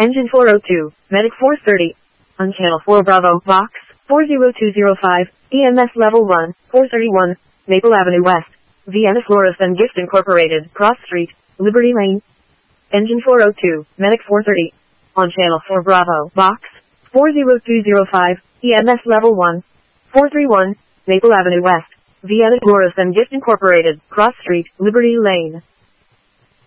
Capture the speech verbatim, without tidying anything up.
Engine four oh two, Medic four thirty. On Channel four Bravo, Box four zero two zero five, E M S Level one, four thirty-one, Maple Avenue West, Vienna Florist and Gift Incorporated, Cross Street, Liberty Lane. Engine four oh two, Medic four thirty. On Channel four Bravo, Box four zero two zero five, E M S Level one, four thirty-one, Maple Avenue West, Vienna Florist and Gift Incorporated, Cross Street, Liberty Lane.